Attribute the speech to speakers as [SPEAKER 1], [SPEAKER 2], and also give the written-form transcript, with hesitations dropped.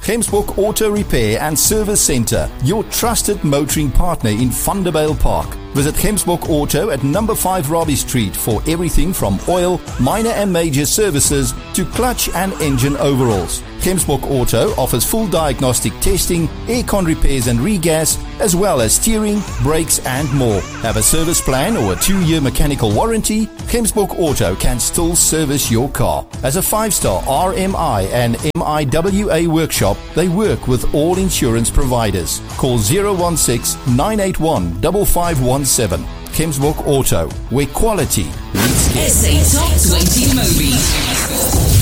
[SPEAKER 1] Gemsbok Auto Repair and Service Centre, your trusted motoring partner in Thunderbale Park. Visit Gemsbok Auto at number 5 Robbie Street for everything from oil, minor and major services to clutch and engine overhauls. Gemsbok Auto offers full diagnostic testing, aircon repairs and regas, as well as steering, brakes and more. Have a service plan or a 2-year mechanical warranty? Gemsbok Auto can still service your car. As a 5-star RMI and MIWA workshop, they work with all insurance providers. Call 016-981-5517. Gemsbok Auto, where quality meets care.
[SPEAKER 2] SA Top 20 Movies.